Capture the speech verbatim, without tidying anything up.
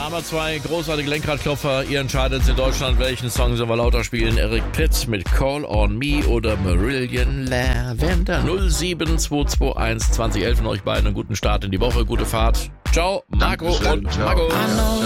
haben wir zwei großartige Lenkradklopfer. Ihr entscheidet in Deutschland, welchen Song sollen wir lauter spielen. Erik Pitt mit Call on Me oder Marillion Lavender. null sieben zwei zwei eins zwanzig elf von euch beiden. Einen guten Start in die Woche, gute Fahrt. Ciao, Marco Dankeschön, und ciao. Marco. Ciao.